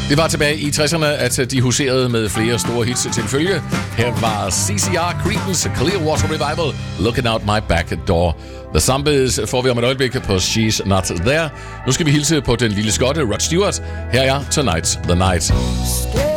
Det var tilbage i 60'erne, at de huserede med flere store hits til følge. Her var CCR, Creedence, Clearwater Revival, Looking Out My Back Door. The Zombies får vi om et øjeblik på She's Not There. Nu skal vi hilse på den lille skotte, Rod Stewart. Her er Tonight's the Night.